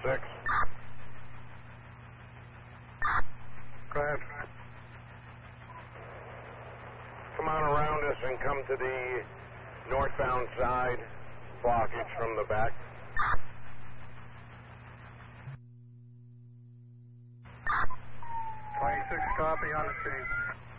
26. Go ahead. Come on around us and come to the northbound side. Blockage from the back. 26, copy, on the scene.